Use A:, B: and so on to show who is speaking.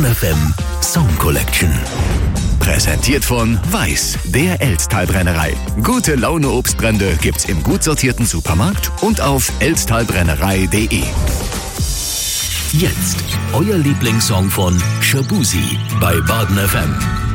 A: Baden FM Song Collection. Präsentiert von Weiß, der Elztal-Brennerei. Gute Laune Obstbrände gibt's im gut sortierten Supermarkt und auf elztalbrennerei.de. Jetzt euer Lieblingssong von Shaboozey bei Baden FM.